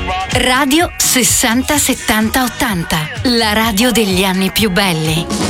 Radio 60 70 80, la radio degli anni più belli.